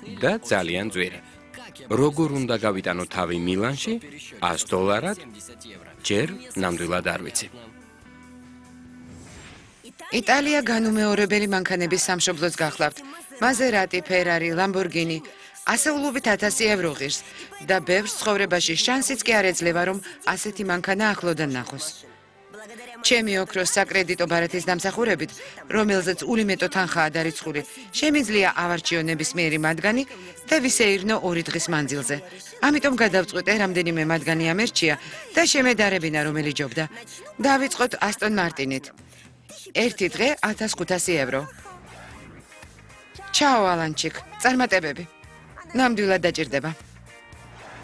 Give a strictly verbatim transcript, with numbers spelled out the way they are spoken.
და ძალიან ძვირი. Როგორ უნდა გავიტანო თავი მილანში ას დოლარად, ჯერ ნამდვილად არ ვიცი. იტალია განუმეორებელი მანქანების სამშობლოს გახლავთ. მაზერატი, ფერარი, ლამბორგინი ასეულობით ათასი ევრო ღირს და ბევრს ცხოვრებაში შანსიც კი არ ეძლევა, რომ ასეთი მანქანა ახლოდან ნახოს. ჩემი ოქროს საკრედიტო ბარათის დამსახურებით, რომელზეც ულიმეტო თანხაა დარიცხული, შემიძლია ავარჩიო ნებისმიერი მათგანი და ვისეირნო ორი დღის მანძილზე. ამიტომ გადავწყვიტე რამდენიმე მათგანი ამერჩია და შემედარებინა რომელი ჯობდა. დავიწყოთ ასტონ მარტინით. ერთი დღე ათას ხუთასი ევრო. ჩაო ალანჩიკ, წარმატებები. ნამდვილად დაჭირდება.